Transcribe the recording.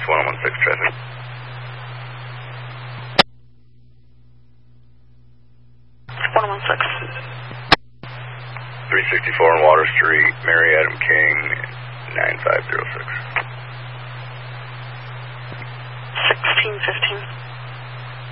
1016 traffic. 116. 364 on Water Street, Mary Adam King, 9506.